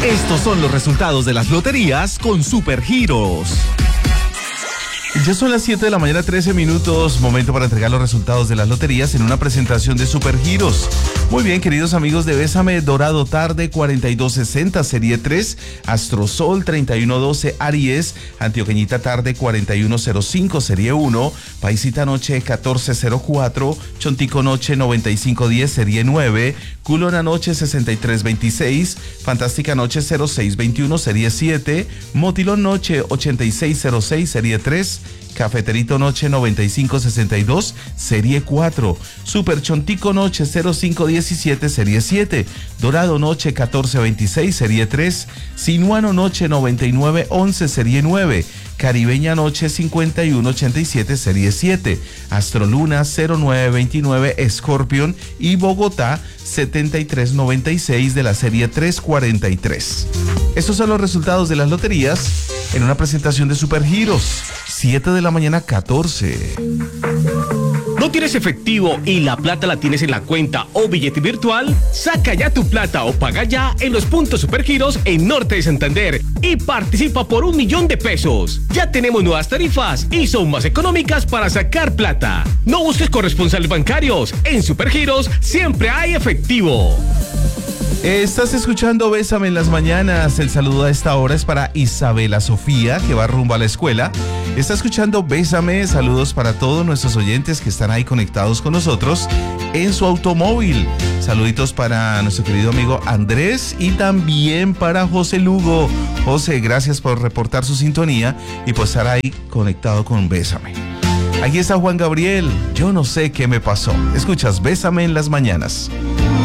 Estos son los resultados de las loterías con Supergiros. Ya son las 7 de la mañana, 13 minutos, momento para entregar los resultados de las loterías en una presentación de Supergiros. Muy bien, queridos amigos de Bésame, Dorado Tarde 4260, Serie 3, Astrosol 3112, Aries, Antioqueñita Tarde 4105, Serie 1, Paisita Noche 1404, Chontico Noche 9510, Serie 9, Culona Noche 6326, Fantástica Noche 0621, Serie 7, Motilón Noche 8606, Serie 3, Cafeterito Noche 9562, Serie 4, Super Chontico Noche 0517, Serie 7, Dorado Noche 1426, Serie 3, Sinuano Noche 9911, Serie 9, Caribeña Noche 5187, Serie 7, Astroluna 0929, Scorpion y Bogotá 7396 de la Serie 343. Estos son los resultados de las loterías en una presentación de Supergiros. 7 de la mañana, 14. ¿No tienes efectivo y la plata la tienes en la cuenta o billete virtual? Saca ya tu plata o paga ya en los puntos Supergiros en Norte de Santander y participa por 1 millón de pesos. Ya tenemos nuevas tarifas y son más económicas para sacar plata. No busques corresponsales bancarios. En Supergiros siempre hay efectivo. Estás escuchando Bésame en las mañanas. El saludo a esta hora es para Isabela Sofía, que va rumbo a la escuela. Está escuchando Bésame. Saludos para todos nuestros oyentes que están ahí conectados con nosotros en su automóvil. Saluditos para nuestro querido amigo Andrés y también para José Lugo. José, gracias por reportar su sintonía y por estar ahí conectado con Bésame. Aquí está Juan Gabriel. Yo no sé qué me pasó. Escuchas Bésame en las mañanas.